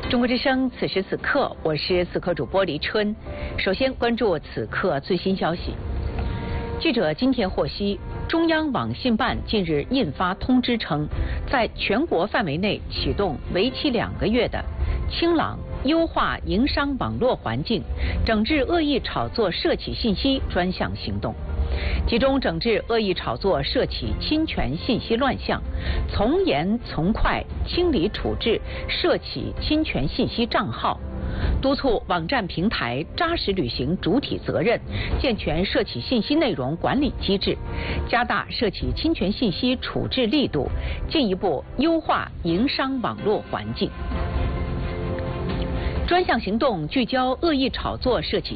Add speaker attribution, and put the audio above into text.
Speaker 1: 中国之声，此时此刻，我是此刻主播黎春。首先关注此刻最新消息。记者今天获悉，中央网信办近日印发通知称，在全国范围内启动为期2个月的清朗优化营商网络环境、整治恶意炒作涉企信息专项行动。其中整治恶意炒作涉企侵权信息乱象，从严从快清理处置涉企侵权信息账号，督促网站平台扎实履行主体责任，健全涉企信息内容管理机制，加大涉企侵权信息处置力度，进一步优化营商网络环境。专项行动聚焦恶意炒作涉企